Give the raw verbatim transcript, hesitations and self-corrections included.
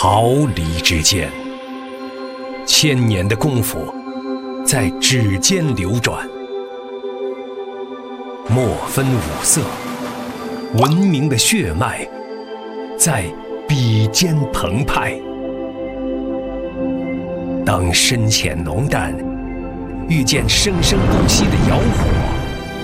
毫厘之间，千年的功夫在指尖流转，莫分五色，文明的血脉在笔尖澎湃。当深浅浓淡遇见生生不息的摇晃，